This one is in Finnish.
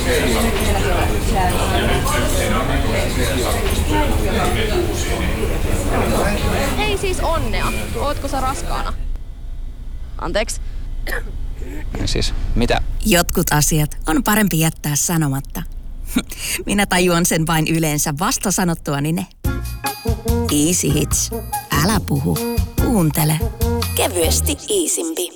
Ei siis onnea. Ootko sä raskaana? Anteeksi. Siis, mitä? Jotkut asiat on parempi jättää sanomatta. Minä tajuan sen vain yleensä vasta sanottuani ne. Easy Hits. Älä puhu. Kuuntele. Kevyesti Iisimpi.